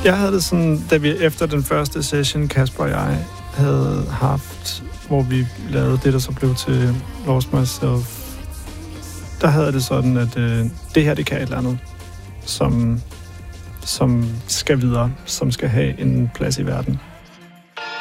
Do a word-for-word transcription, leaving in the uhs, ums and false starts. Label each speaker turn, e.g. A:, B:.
A: jeg havde det sådan, da vi efter den første session, Kasper og jeg havde haft, hvor vi lavede det, der så blev til Lost Myself, der havde det sådan, at øh, det her, det kan et eller andet, som, som skal videre, som skal have en plads i verden.